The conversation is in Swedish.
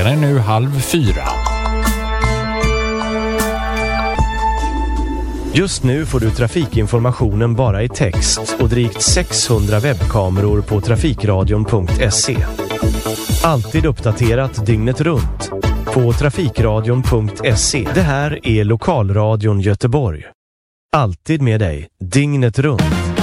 Klockan är nu 3:30. Just nu får du trafikinformationen bara i text och drygt 600 webbkameror på trafikradion.se. Alltid uppdaterat dygnet runt på trafikradion.se. Det här är Lokalradion Göteborg. Alltid med dig, dygnet runt.